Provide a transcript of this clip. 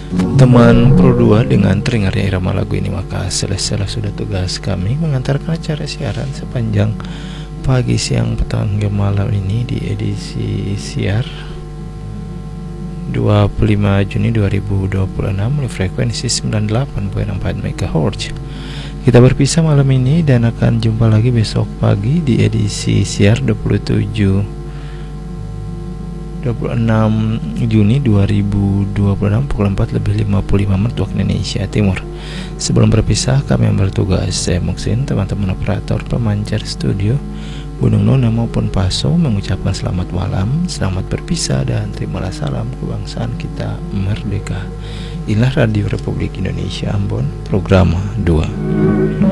Teman Pro 2 dengan teringatnya irama lagu ini, maka selesai sudah tugas kami mengantarkan acara siaran sepanjang pagi, siang, petang hingga malam ini di edisi siar 25 Juni 2026 di frekuensi 98.4 MHz. Kita berpisah malam ini dan akan jumpa lagi besok pagi di edisi siar 26 Juni 2026 pukul 4:55 waktu Indonesia Timur. Sebelum berpisah, kami yang bertugas, saya Muksin, teman-teman operator, pemancar studio, Gunung Nona maupun Paso mengucapkan selamat malam, selamat berpisah, dan terimalah salam kebangsaan kita merdeka. Inilah Radio Republik Indonesia Ambon, program 2.